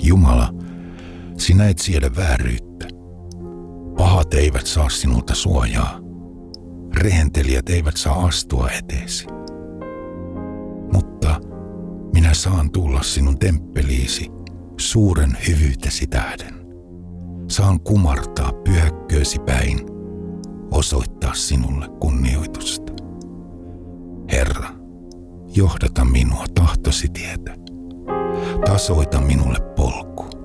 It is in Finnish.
Jumala, sinä et siedä vääryyttä. Pahat eivät saa sinulta suojaa. Rehentelijät eivät saa astua eteesi. Mutta minä saan tulla sinun temppeliisi suuren hyvyytesi tähden. Saan kumartaa pyhäkköösi päin, osoittaa sinulle kunnioitusta. Herra, johdata minua tahtosi tietä. Tasoita minulle polku.